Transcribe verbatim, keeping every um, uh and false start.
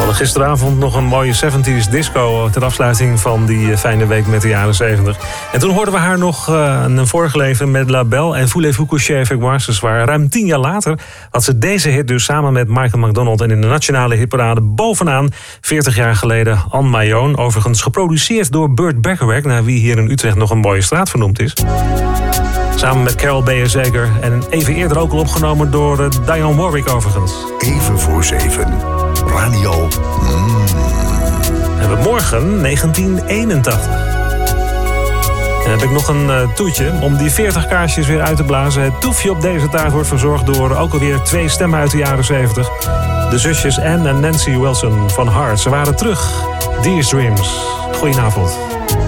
hadden gisteravond nog een mooie zeventig's disco ter afsluiting van die fijne week met de jaren zeventig. En toen hoorden we haar nog uh, een vorige leven met La Belle en Voulez-vous coucher avec moi ce soir. Ruim tien jaar later had ze deze hit dus samen met Michael McDonald en in de nationale hitparade bovenaan. veertig jaar geleden On My Own, overigens geproduceerd door Burt Bacharach, naar wie hier in Utrecht nog een mooie straat vernoemd is. Samen met Carol Bayer-Sager en even eerder ook al opgenomen door uh, Dionne Warwick overigens. Even voor zeven. Radio. Mm. We hebben morgen negentien eenentachtig. En dan heb ik nog een uh, toetje om die veertig kaarsjes weer uit te blazen. Het toefje op deze taart wordt verzorgd door ook alweer twee stemmen uit de jaren zeventig. De zusjes Anne en Nancy Wilson van Heart. Ze waren terug. Dear's Dreams. Goedenavond.